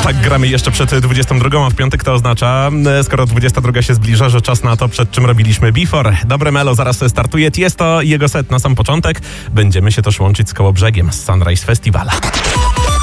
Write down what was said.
Tak, gramy jeszcze przed 22, a w piątek to oznacza, skoro 22 się zbliża, że czas na to, przed czym robiliśmy Before. Dobre Melo zaraz startuje. Tiesto i jego set na sam początek. Będziemy się też łączyć z Kołobrzegiem, z Sunrise Festivala.